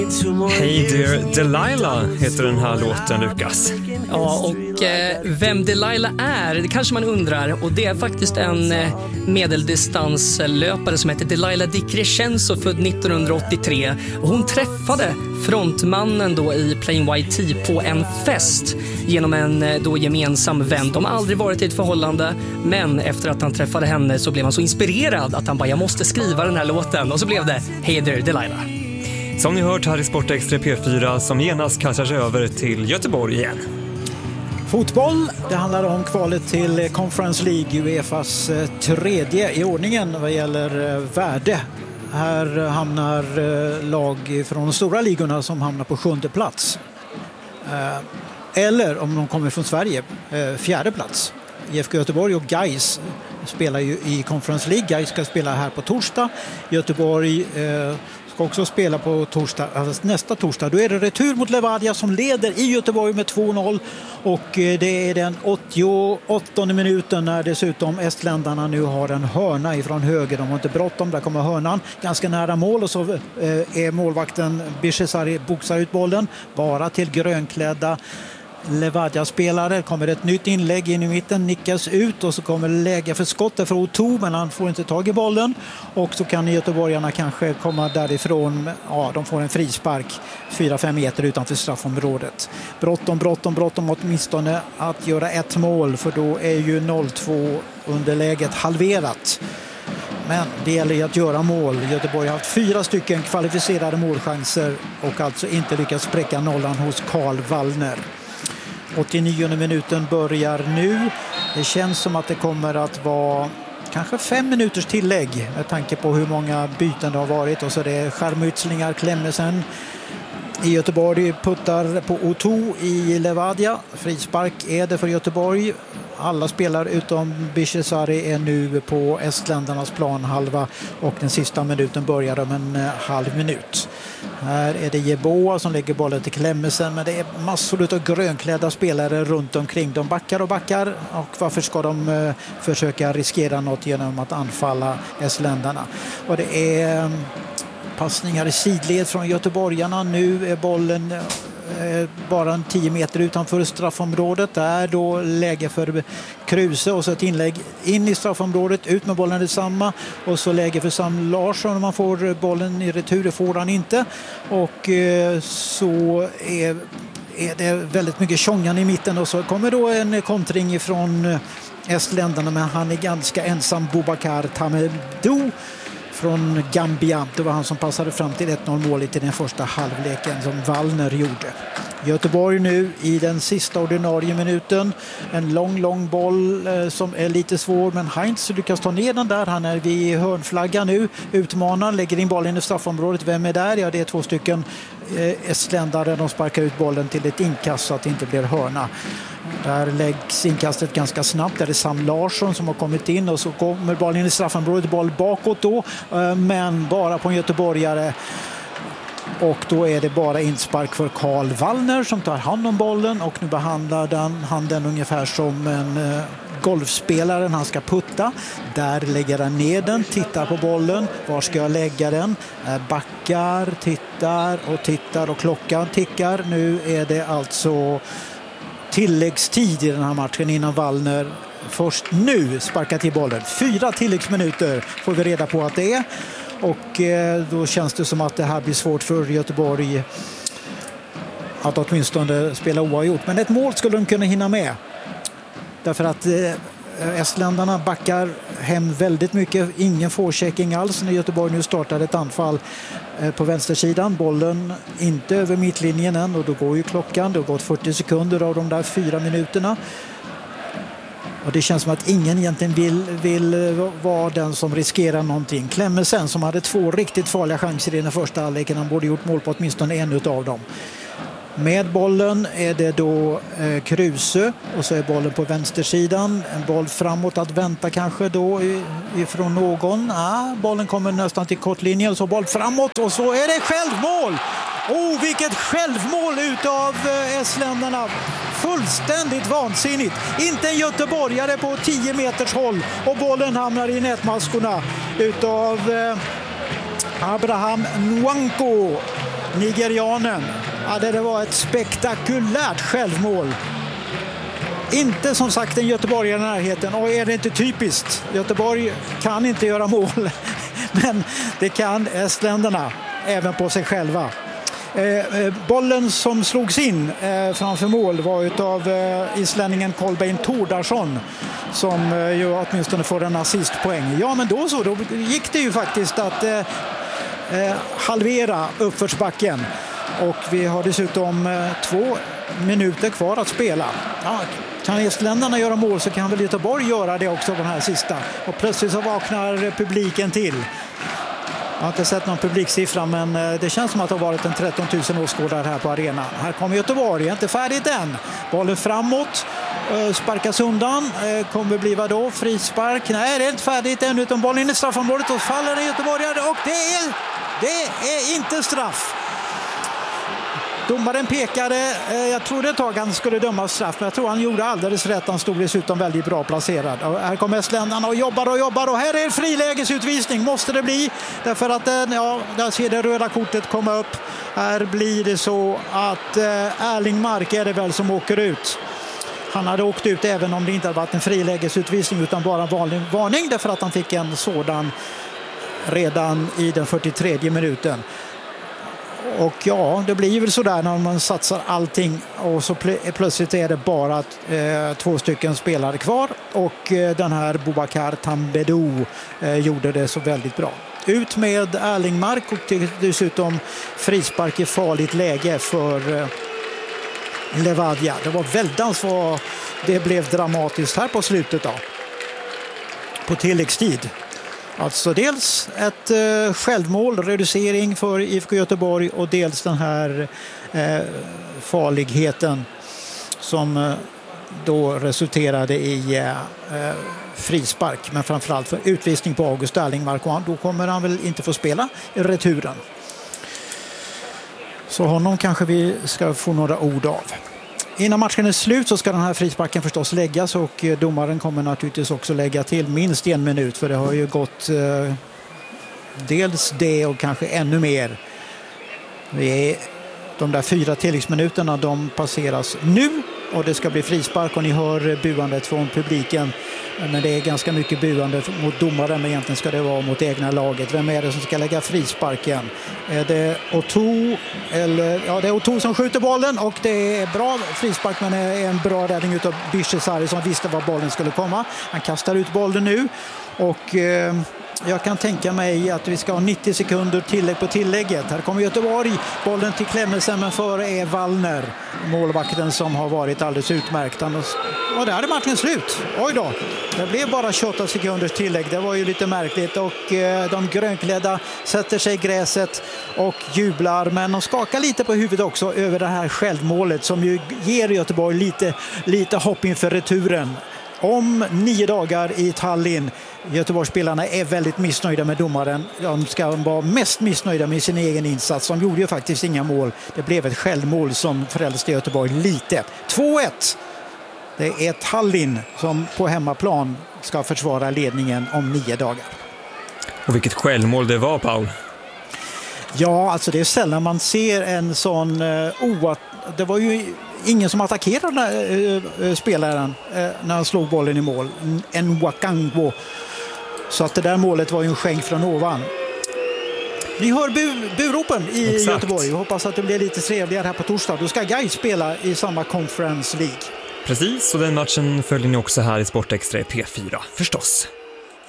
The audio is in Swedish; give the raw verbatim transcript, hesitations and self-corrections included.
Hey Dear Delilah heter den här låten, Lukas. Ja, och eh, vem Delilah är, det kanske man undrar. Och det är faktiskt en eh, medeldistanslöpare som heter Delilah Di Crescenzo, född nittonhundraåttiotre. Och hon träffade frontmannen då i Plain White Tee på en fest genom en eh, då gemensam vän. De har aldrig varit i ett förhållande, men efter att han träffade henne så blev han så inspirerad att han bara, jag måste skriva den här låten. Och så blev det Hey Dear Delilah. Som ni hört här i Sportextra P fyra, som genast kastar sig över till Göteborg igen. Fotboll, det handlar om kvalet till Conference League, UEFAs tredje i ordningen vad gäller värde. Här hamnar lag från de stora ligorna som hamnar på sjunde plats. Eller om de kommer från Sverige, fjärde plats. I F K Göteborg och Gais spelar ju i Conference League. Gais ska spela här på torsdag. Göteborg ska också spela på torsdag, alltså nästa torsdag. Då är det retur mot Levadia som leder i Göteborg med två noll. Och det är den åttioåttonde minuten när dessutom estländarna nu har en hörna ifrån höger. De har inte bråttom, där kommer hörnan ganska nära mål. Och så är målvakten Bishesari boxar ut bollen bara till grönklädda Levadia-spelare. Kommer ett nytt inlägg in i mitten, nickas ut och så kommer läge för skott för Oto, men han får inte tag i bollen och så kan göteborgarna kanske komma därifrån. Ja, de får en frispark fyra fem meter utanför straffområdet. Bråttom, bråttom, bråttom åtminstone att göra ett mål, för då är ju noll två underläget halverat. Men det gäller att göra mål. Göteborg har haft fyra stycken kvalificerade målchanser och alltså inte lyckats spräcka nollan hos Karl Wallner. åttionionde minuten börjar nu. Det känns som att det kommer att vara kanske fem minuters tillägg med tanke på hur många byten det har varit. Och så det är skärmytslingar, Klemmensen i Göteborg puttar på Oto i Levadia. Frispark är det för Göteborg. Alla spelare utom Bishesari är nu på estländarnas planhalva och den sista minuten börjar om en halv minut. Här är det Jeboa som lägger bollen till Klemmensen, men det är massor av grönklädda spelare runt omkring. De backar och backar, och varför ska de uh, försöka riskera något genom att anfalla estländarna? Och det är um, passningar i sidled från göteborgarna. Nu är bollen uh, bara en tio meter utanför straffområdet. Det är då läge för Kruse och så ett inlägg in i straffområdet, ut med bollen detsamma och så läge för Sam Larsson. Om man får bollen i retur, det får han inte, och eh, så är, är det väldigt mycket tjongan i mitten och så kommer då en kontring ifrån estländarna, men han är ganska ensam. Boubacar Tamedou från Gambia, det var han som passade fram till ett noll målet i den första halvleken som Wallner gjorde. Göteborg nu i den sista ordinarie minuten. En lång, lång boll eh, som är lite svår, men Heinz lyckas ta ner den där. Han är vid hörnflagga nu. Utmanar, lägger in bollen i straffområdet. Vem är där? Ja, det är två stycken eh, estländare. De sparkar ut bollen till ett inkast så att det inte blir hörna. Där läggs inkastet ganska snabbt. Där är Sam Larsson som har kommit in och så kommer bollen i straffområdet. Boll bakåt då, eh, men bara på en göteborgare. Och då är det bara inspark för Karl Wallner som tar hand om bollen, och nu behandlar den, han den ungefär som en uh, golfspelare. Han ska putta. Där lägger han ner den, tittar på bollen. Var ska jag lägga den? Uh, backar, tittar och tittar och klockan tickar. Nu är det alltså tilläggstid i den här matchen innan Wallner först nu sparkar till bollen. Fyra tilläggsminuter får vi reda på att det är. Och eh, då känns det som att det här blir svårt för Göteborg att åtminstone spela oavgjort. Men ett mål skulle de kunna hinna med. Därför att eh, estländarna backar hem väldigt mycket. Ingen forechecking alls när Göteborg nu startar ett anfall eh, på vänstersidan. Bollen inte över mittlinjen än, och då går ju klockan. Det har gått fyrtio sekunder av de där fyra minuterna. Och det känns som att ingen egentligen vill, vill vara den som riskerar någonting. Klemmensen som hade två riktigt farliga chanser i den första halvleken. Han borde gjort mål på åtminstone en av dem. Med bollen är det då eh, Kruse, och så är bollen på vänstersidan. En boll framåt att vänta kanske då ifrån någon. Ah, bollen kommer nästan till kortlinjen, så boll framåt och så är det självmål! Oh, vilket självmål utav eh, estländarna! Fullständigt vansinnigt. Inte en göteborgare på tio meters håll, och bollen hamnar i nätmaskorna utav eh, Abraham Nwanko. nigerianen. Ja, det var ett spektakulärt självmål. Inte som sagt en göteborgare i närheten. Och är det inte typiskt? Göteborg kan inte göra mål. Men det kan estländerna även på sig själva. Eh, bollen som slogs in eh, framför mål var utav eh, islänningen Kolbeinn Tórdarsson som eh, ju åtminstone får en assistpoäng. Ja, men då så, då gick det ju faktiskt att eh, eh, halvera uppförsbacken. Och vi har dessutom eh, två minuter kvar att spela. Ja, kan estländarna göra mål så kan väl Göteborg göra det också, den här sista. Och plötsligt så vaknar publiken till. Jag har inte sett någon publiksiffra, men det känns som att det har varit en tretton tusen åskådare här på arenan. Här kommer Göteborg, inte färdigt än. Bollen framåt, sparkas undan. Kommer bli vad då? Frispark? Nej, det är inte färdigt än, utan bollen in i straffområdet och faller en göteborgare. Och det är, det är inte straff. Domaren pekade, jag trodde ett tag han skulle döma straff, men jag tror han gjorde alldeles rätt. Han stod dessutom väldigt bra placerad. Och här kommer estländarna och jobbar och jobbar, och här är en frilägesutvisning, måste det bli. Därför att, ja, där ser det röda kortet komma upp. Här blir det så att Erling Mark är det väl som åker ut. Han hade åkt ut även om det inte hade varit en frilägesutvisning utan bara en vanlig varning, därför att han fick en sådan redan i den fyrtiotredje minuten. Och ja, det blir väl sådär när man satsar allting och så pl- plötsligt är det bara eh, två stycken spelare kvar, och eh, den här Boubacar Tambedou eh, gjorde det så väldigt bra. Ut med Erling Mark, och dessutom frispark i farligt läge för eh, Levadia. Det var väldigt vad det blev dramatiskt här på slutet då. På tilläggstid. Alltså dels ett eh, självmål, reducering för I F K Göteborg, och dels den här eh, farligheten som eh, då resulterade i eh, frispark, men framförallt för utvisning på August Erling Mark. Då kommer han väl inte få spela i returen. Så honom kanske vi ska få några ord av. Innan matchen är slut så ska den här frisparken förstås läggas, och domaren kommer naturligtvis också lägga till minst en minut, för det har ju gått eh, dels det och kanske ännu mer. Vi är, de där fyra tilläggsminuterna, de passeras nu, och det ska bli frispark, och ni hör buandet från publiken. Men det är ganska mycket buande mot domaren, men egentligen ska det vara mot egna laget. Vem är det som ska lägga frisparken? Är det Otto? Eller, ja, det är Otto som skjuter bollen, och det är bra frispark, men det är en bra räddning utav Bishesari som visste var bollen skulle komma. Han kastar ut bollen nu, och eh, jag kan tänka mig att vi ska ha nittio sekunder tillägg på tillägget. Här kommer Göteborg, bollen till Klemmensen, men före är Wallner, målvakten som har varit alldeles utmärkt. Och där är matchen slut. Oj då, det blev bara tjugoåtta sekunders tillägg. Det var ju lite märkligt, och eh, de grönklädda sätter sig i gräset och jublar, men de skakar lite på huvudet också över det här självmålet som ju ger Göteborg lite, lite hopp inför returen. Om nio dagar i Tallinn. Göteborgsspelarna är väldigt missnöjda med domaren. De ska vara mest missnöjda med sin egen insats. De gjorde ju faktiskt inga mål. Det blev ett självmål som frälste Göteborg lite. två ett. Det är Tallinn som på hemmaplan ska försvara ledningen om nio dagar. Och vilket självmål det var, Paul. Ja, alltså det är sällan man ser en sån uh, oat... Det var ju ingen som attackerade uh, uh, spelaren uh, när han slog bollen i mål. En Wakangbo. Så att det där målet var ju en skänk från ovan. Vi hör bu- buropen i Exakt. Göteborg. Jag hoppas att det blir lite trevligare här på torsdag. Då ska Gais spela i samma Conference League. Precis, och den matchen följer ni också här i Sportextra i P fyra, förstås.